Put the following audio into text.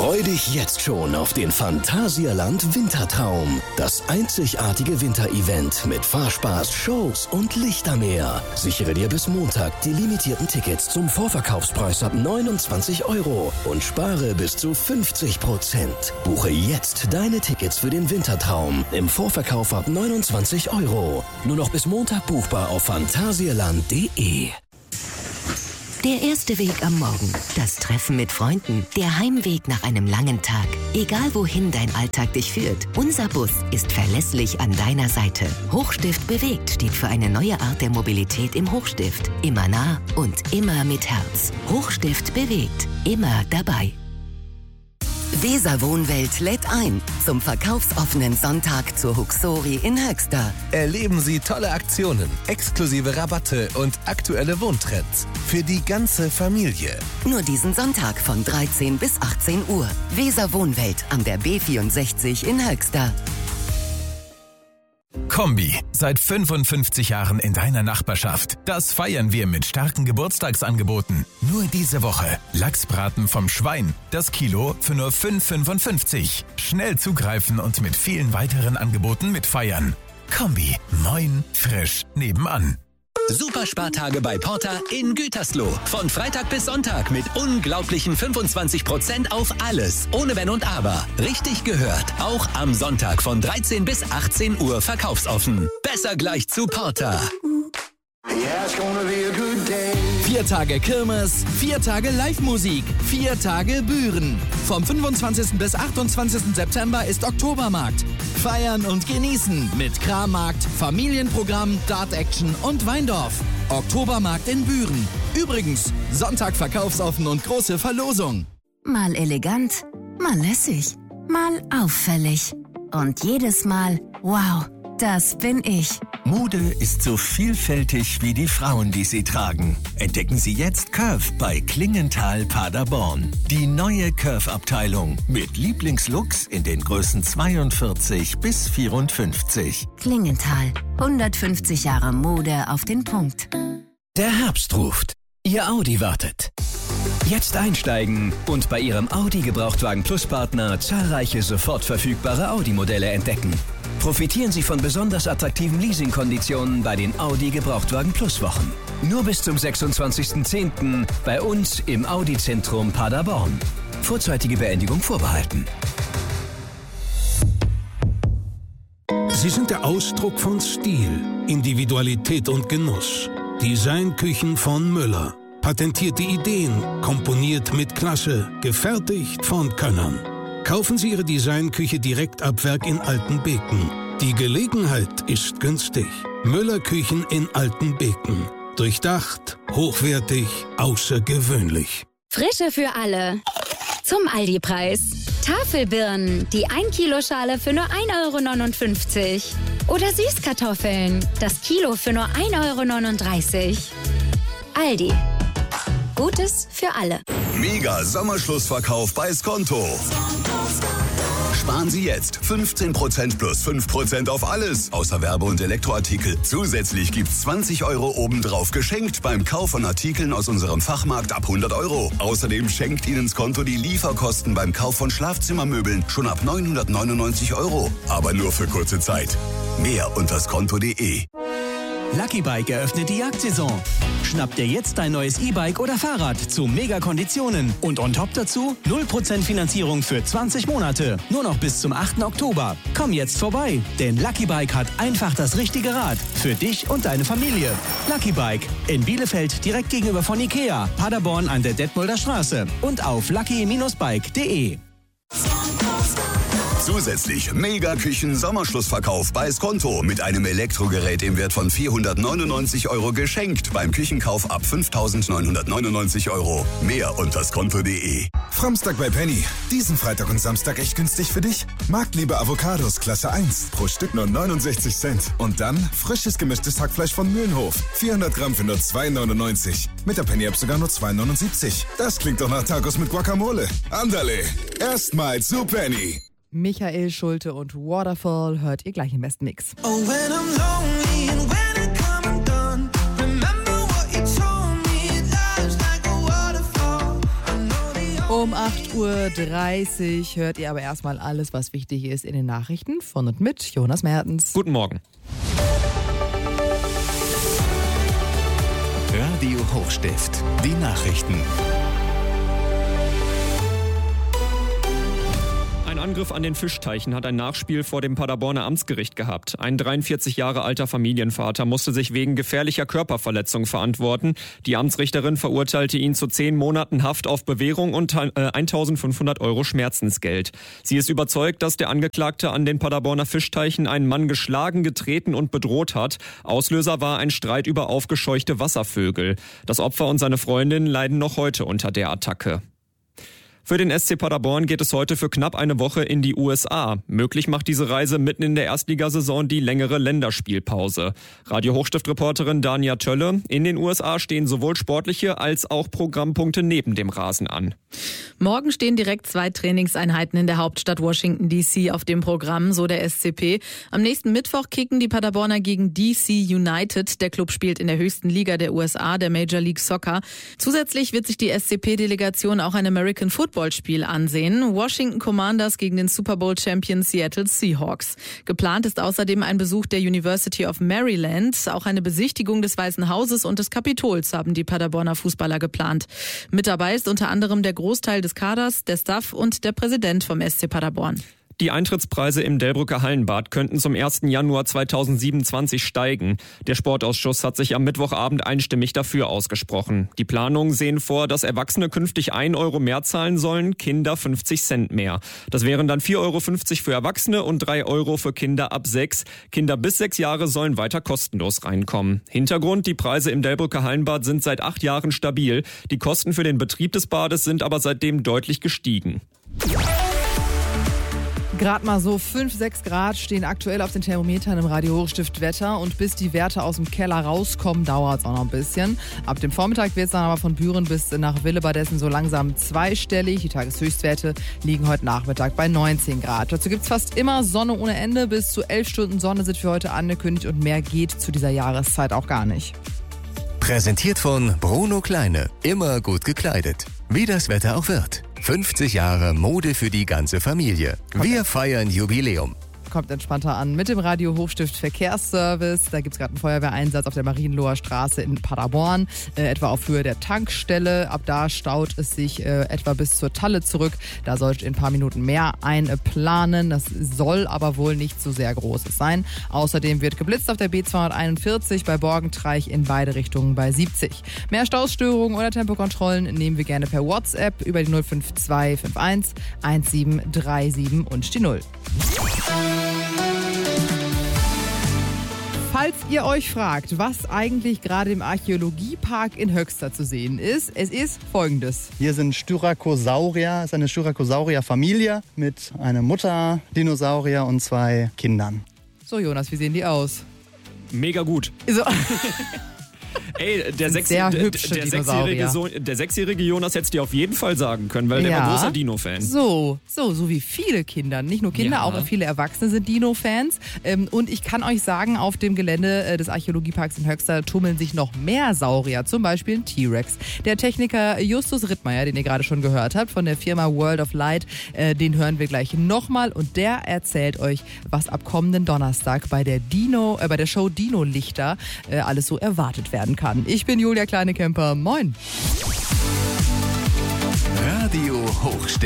Freu dich jetzt schon auf den Phantasialand Wintertraum. Das einzigartige Winterevent mit Fahrspaß, Shows und Lichtermeer. Sichere dir bis Montag die limitierten Tickets zum Vorverkaufspreis ab 29 € und spare bis zu 50%. Buche jetzt deine Tickets für den Wintertraum im Vorverkauf ab 29 €. Nur noch bis Montag buchbar auf phantasialand.de. Der erste Weg am Morgen, das Treffen mit Freunden, der Heimweg nach einem langen Tag. Egal wohin dein Alltag dich führt, unser Bus ist verlässlich an deiner Seite. Hochstift bewegt steht für eine neue Art der Mobilität im Hochstift. Immer nah und immer mit Herz. Hochstift bewegt, immer dabei. Weser Wohnwelt lädt ein zum verkaufsoffenen Sonntag zur Huxori in Höxter. Erleben Sie tolle Aktionen, exklusive Rabatte und aktuelle Wohntrends für die ganze Familie. Nur diesen Sonntag von 13 bis 18 Uhr. Weser Wohnwelt an der B64 in Höxter. Kombi, seit 55 Jahren in deiner Nachbarschaft. Das feiern wir mit starken Geburtstagsangeboten. Nur diese Woche Lachsbraten vom Schwein, das Kilo für nur 5,55. Schnell zugreifen und mit vielen weiteren Angeboten mitfeiern. Kombi, moin, frisch, nebenan. Superspartage bei Porter in Gütersloh. Von Freitag bis Sonntag mit unglaublichen 25% auf alles. Ohne Wenn und Aber. Richtig gehört. Auch am Sonntag von 13 bis 18 Uhr verkaufsoffen. Besser gleich zu Porter. 4 Tage Kirmes, 4 Tage Live-Musik, 4 Tage Büren. Vom 25. bis 28. September ist Oktobermarkt. Feiern und genießen mit Krammarkt, Familienprogramm, Dart-Action und Weindorf. Oktobermarkt in Büren. Übrigens, Sonntag verkaufsoffen und große Verlosung. Mal elegant, mal lässig, mal auffällig. Und jedes Mal, wow, das bin ich. Mode ist so vielfältig wie die Frauen, die sie tragen. Entdecken Sie jetzt Curve bei Klingenthal Paderborn. Die neue Curve-Abteilung mit Lieblingslooks in den Größen 42 bis 54. Klingenthal, 150 Jahre Mode auf den Punkt. Der Herbst ruft. Ihr Audi wartet. Jetzt einsteigen und bei Ihrem Audi Gebrauchtwagen Plus Partner zahlreiche sofort verfügbare Audi-Modelle entdecken. Profitieren Sie von besonders attraktiven Leasingkonditionen bei den Audi Gebrauchtwagen Plus Wochen. Nur bis zum 26.10. bei uns im Audi Zentrum Paderborn. Vorzeitige Beendigung vorbehalten. Sie sind der Ausdruck von Stil, Individualität und Genuss. Designküchen von Müller. Patentierte Ideen, komponiert mit Klasse, gefertigt von Könnern. Kaufen Sie Ihre Designküche direkt ab Werk in Altenbeken. Die Gelegenheit ist günstig. Müller Küchen in Altenbeken. Durchdacht, hochwertig, außergewöhnlich. Frische für alle. Zum Aldi-Preis. Tafelbirnen, die 1-Kilo-Schale für nur 1,59 €. Oder Süßkartoffeln, das Kilo für nur 1,39 €. Aldi. Gutes für alle. Mega Sommerschlussverkauf bei Skonto. Sparen Sie jetzt 15% plus 5% auf alles, außer Werbe- und Elektroartikel. Zusätzlich gibt's 20 € obendrauf geschenkt beim Kauf von Artikeln aus unserem Fachmarkt ab 100 €. Außerdem schenkt Ihnen Skonto die Lieferkosten beim Kauf von Schlafzimmermöbeln schon ab 999 €. Aber nur für kurze Zeit. Mehr unter skonto.de. Lucky Bike eröffnet die Jagdsaison. Schnapp dir jetzt dein neues E-Bike oder Fahrrad zu Mega-Konditionen. Und on top dazu 0% Finanzierung für 20 Monate. Nur noch bis zum 8. Oktober. Komm jetzt vorbei, denn Lucky Bike hat einfach das richtige Rad für dich und deine Familie. Lucky Bike in Bielefeld direkt gegenüber von Ikea, Paderborn an der Detmolder Straße und auf lucky-bike.de. Zusätzlich Mega-Küchen-Sommerschlussverkauf bei Skonto mit einem Elektrogerät im Wert von 499 € geschenkt beim Küchenkauf ab 5.999 €. Mehr unter skonto.de. Framstag bei Penny. Diesen Freitag und Samstag echt günstig für dich? Marktliebe Avocados Klasse 1. Pro Stück nur 69 Cent. Und dann frisches gemischtes Hackfleisch von Mühlenhof. 400 Gramm für nur 2,99. Mit der Penny-App sogar nur 2,79. Das klingt doch nach Tacos mit Guacamole. Andale. Erstmal zu Penny. Michael Schulte und Waterfall hört ihr gleich im besten Mix. Oh, when I'm lonely and when I come undone, remember what you told me, life's like a waterfall. Um 8.30 Uhr hört ihr aber erstmal alles, was wichtig ist in den Nachrichten von und mit Jonas Mertens. Guten Morgen. Radio Hochstift, die Nachrichten. Ein Angriff an den Fischteichen hat ein Nachspiel vor dem Paderborner Amtsgericht gehabt. Ein 43 Jahre alter Familienvater musste sich wegen gefährlicher Körperverletzung verantworten. Die Amtsrichterin verurteilte ihn zu 10 Monaten Haft auf Bewährung und 1.500 € Schmerzensgeld. Sie ist überzeugt, dass der Angeklagte an den Paderborner Fischteichen einen Mann geschlagen, getreten und bedroht hat. Auslöser war ein Streit über aufgescheuchte Wasservögel. Das Opfer und seine Freundin leiden noch heute unter der Attacke. Für den SC Paderborn geht es heute für knapp eine Woche in die USA. Möglich macht diese Reise mitten in der Erstligasaison die längere Länderspielpause. Radio Hochstift-Reporterin Dania Tölle: In den USA stehen sowohl sportliche als auch Programmpunkte neben dem Rasen an. Morgen stehen direkt 2 Trainingseinheiten in der Hauptstadt Washington D.C. auf dem Programm, so der SCP. Am nächsten Mittwoch kicken die Paderborner gegen DC United. Der Club spielt in der höchsten Liga der USA, der Major League Soccer. Zusätzlich wird sich die SCP-Delegation auch ein American Football-Spiel ansehen. Washington Commanders gegen den Super Bowl-Champion Seattle Seahawks. Geplant ist außerdem ein Besuch der University of Maryland. Auch eine Besichtigung des Weißen Hauses und des Kapitols haben die Paderborner Fußballer geplant. Mit dabei ist unter anderem der Großteil des Kaders, der Staff und der Präsident vom SC Paderborn. Die Eintrittspreise im Delbrücker Hallenbad könnten zum 1. Januar 2027 steigen. Der Sportausschuss hat sich am Mittwochabend einstimmig dafür ausgesprochen. Die Planungen sehen vor, dass Erwachsene künftig 1 € mehr zahlen sollen, Kinder 50 Cent mehr. Das wären dann 4,50 € für Erwachsene und 3 € für Kinder ab 6. Kinder bis 6 Jahre sollen weiter kostenlos reinkommen. Hintergrund: Die Preise im Delbrücker Hallenbad sind seit 8 Jahren stabil. Die Kosten für den Betrieb des Bades sind aber seitdem deutlich gestiegen. Gerade mal so 5, 6 Grad stehen aktuell auf den Thermometern im Radio Hochstift Wetter, und bis die Werte aus dem Keller rauskommen, dauert es auch noch ein bisschen. Ab dem Vormittag wird es dann aber von Büren bis nach Willebadessen so langsam zweistellig. Die Tageshöchstwerte liegen heute Nachmittag bei 19 Grad. Dazu gibt es fast immer Sonne ohne Ende. Bis zu 11 Stunden Sonne sind für heute angekündigt, und mehr geht zu dieser Jahreszeit auch gar nicht. Präsentiert von Bruno Kleine. Immer gut gekleidet. Wie das Wetter auch wird. 50 Jahre Mode für die ganze Familie. Wir feiern Jubiläum. Kommt entspannter an mit dem Radio Hochstift Verkehrsservice. Da gibt es gerade einen Feuerwehreinsatz auf der Marienloher Straße in Paderborn, etwa auf Höhe der Tankstelle. Ab da staut es sich etwa bis zur Talle zurück. Da solltet ihr in ein paar Minuten mehr einplanen. Das soll aber wohl nicht so sehr Großes sein. Außerdem wird geblitzt auf der B241 bei Borgentreich in beide Richtungen bei 70. Mehr Stausstörungen oder Tempokontrollen nehmen wir gerne per WhatsApp über die 05251 1737 und die 0. Falls ihr euch fragt, was eigentlich gerade im Archäologiepark in Höxter zu sehen ist, es ist Folgendes. Hier sind Styracosaurier, es ist eine Styracosaurier-Familie mit einer Mutter-Dinosaurier und 2 Kindern. So Jonas, wie sehen die aus? Mega gut. So. Ey, der sechsjährige Jonas hätte es dir auf jeden Fall sagen können, weil der war großer Dino-Fan. So wie viele Kinder. Nicht nur Kinder, auch viele Erwachsene sind Dino-Fans. Und ich kann euch sagen, auf dem Gelände des Archäologieparks in Höxter tummeln sich noch mehr Saurier, zum Beispiel ein T-Rex. Der Techniker Justus Rittmeier, den ihr gerade schon gehört habt, von der Firma World of Light, den hören wir gleich nochmal, und der erzählt euch, was ab kommenden Donnerstag bei der Show Dino-Lichter alles so erwartet werden kann. Ich bin Julia Kleinekemper. Moin. Radio Hochstift.